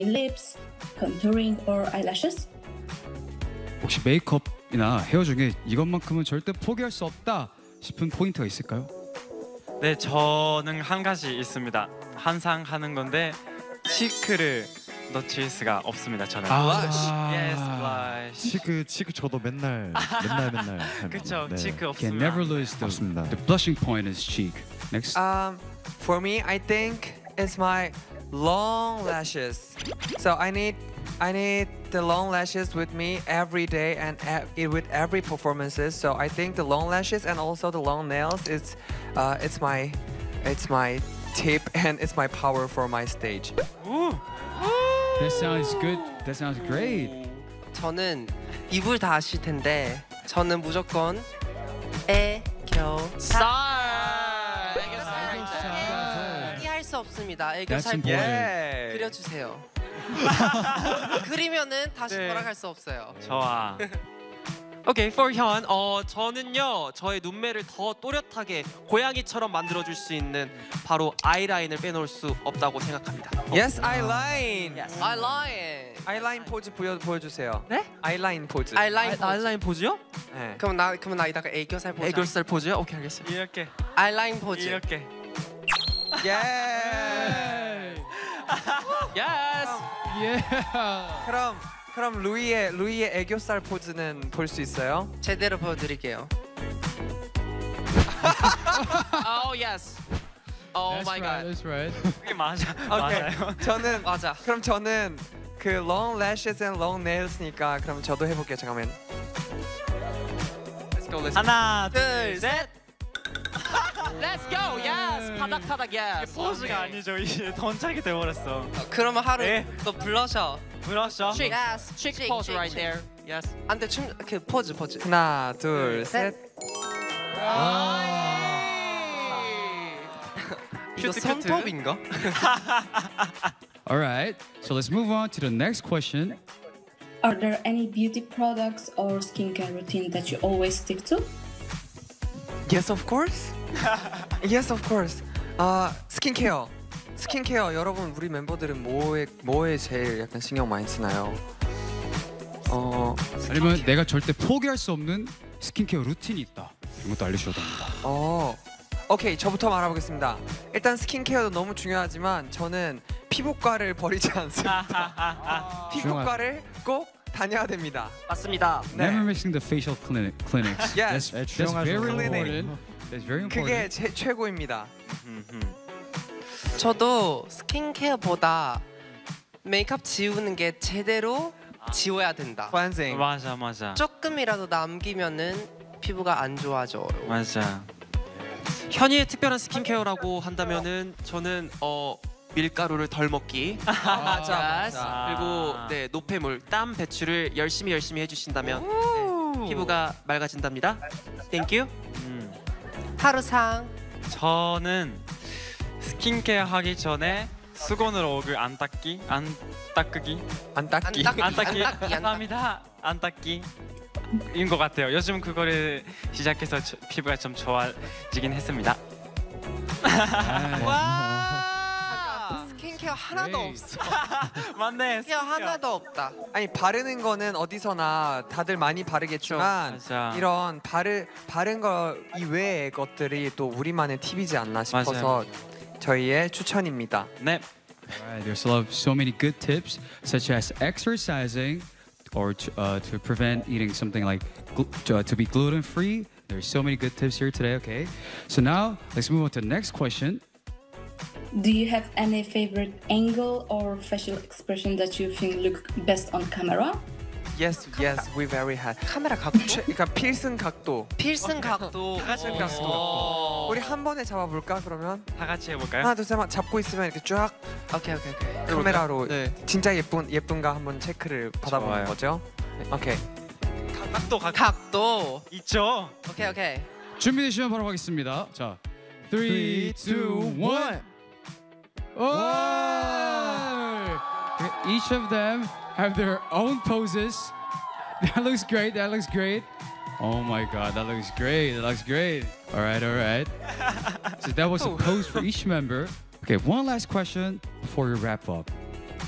lips, contouring, or eyelashes? 혹시 메이크업이나 헤어 중에 이것만큼은 절대 포기할 수 없다 싶은 포인트가 있을까요? 네, 저는 한 가지 있습니다. 항상 하는 건데 치크를 놓칠 수가 없습니다. 저는. Yes, blush. 치크 저도 맨날 합니다. 그렇죠. 네. 치크 Can 없으면 never lose the, 없습니다. the blushing point is cheek. Next. For me, I think it's my long lashes. So I need the long lashes with me every day and with every performances. So I think the long lashes and also the long nails is it's my tip and it's my power for my stage. That sounds good. That sounds great. 저는 이불 다 아실 텐데 저는 무조건 애교살. 이해할 수 없습니다. That's 애교살 important. 그려주세요. 그리면은 다시 네. 돌아갈 수 없어요. 좋아. 오케이, for 현. 저는요 저의 눈매를 더 또렷하게 고양이처럼 만들어줄 수 있는 바로 아이라인을 빼놓을 수 없다고 생각합니다. Yes, eyeliner. I like. eyeliner 포즈 보여주세요. 네? eyeliner 포즈. 아이라인 포즈요? 네. 그럼 나 이따가 애교살 보자. 애교살 포즈요? 오케이, 알겠어요. 이렇게 아이라인 포즈. 이렇게. Yeah. Yes. Yeah. 그럼 루이의 애교살 포즈는 볼 수 있어요? 제대로 보여드릴게요. Oh yes. Oh That's my right. god. That's right. 그게 맞아. 오케이. 맞아요. 저는 맞아. 그럼 저는 그 long lashes and long nails니까 그럼 저도 해볼게요. 잠깐만. Let's go. Let's go. 하나, 둘, 셋. Let's go. Yes. 파닥파닥 yes. 포즈가 아니죠. 이제 던짝이 돼버렸어. 그러면 하루 네. 너 블러셔. 불렀어? Chick. Yes. Chick pose right there. Yes. 안돼 그 포즈. 하나, 둘, 셋. 이거 큐트, 큐트. 손톱인가? All right. So let's move on to the next question. Are there any beauty products or skincare routine that you always stick to? Yes, of course. Yes, of course. 스킨케어. 스킨케어 여러분 우리 멤버들은 뭐에 제일 약간 신경 많이 쓰나요? 아니면 내가 절대 포기할 수 없는 스킨케어 루틴이 있다. 이런 것도 알려주셔도 됩니다. 오케이 저부터 말해보겠습니다. 일단 스킨케어도 너무 중요하지만 저는 피부과를 버리지 않습니다. 피부과를 꼭 다녀야 됩니다. 맞습니다. 네. Never missing the facial clinics. Yes. That's very Clinic. important. That's very 그게 important. 최고입니다. 저도 스킨케어보다 메이크업 지우는 게 제대로 지워야 된다. Cleansing. 맞아. 조금이라도 남기면은 피부가 안 좋아져요. 맞아. 현이의 특별한 스킨케어라고 한다면은 저는 밀가루를 덜 먹기. 맞아. Yes. 그리고 네 노폐물, 땀 배출을 열심히 해주신다면 네, 피부가 맑아진답니다. Thank you. 하루상. 저는 스킨케어 하기 전에 수건으로 얼굴 안 닦기. 안 닦기. 감사합니다. 안 닦기. 인 것 같아요. 요즘 그거를 시작해서 피부가 좀 좋아지긴 했습니다. 와. 스킨케어 하나도 없어. 맞네. 스킨케어 하나도 없다. 아니 바르는 거는 어디서나 다들 많이 바르겠지만 맞아. 이런 바른 거 이외의 것들이 또 우리만의 팁이지 않나 싶어서 저희의 추천입니다. 네. Alright, there's so many good tips, such as exercising, or to prevent eating something like to be gluten free. There's so many good tips here today. Okay, so now let's move on to the next question. Do you have any favorite angle or facial expression that you think look best on camera? Yes, we very had. 카메라 각도? 그러니까 필승 각도. 필승 각도. 필승 각도. 우리 한 번에 잡아볼까 그러면? 다 같이 해볼까요? 하나 둘 셋 잡고 있으면 이렇게 쫙 오케이. 카메라로 네. 진짜 예쁜가 한번 체크를 받아보는 좋아요. 거죠. 오케이. 각도. 있죠. 오케이. 준비되시면 바로 가겠습니다. 자, 3, 2, 1. Oh! Each of them have their own poses. That looks great. Oh my God, that looks great. All right. So that was a pose for each member. Okay, one last question before we wrap up.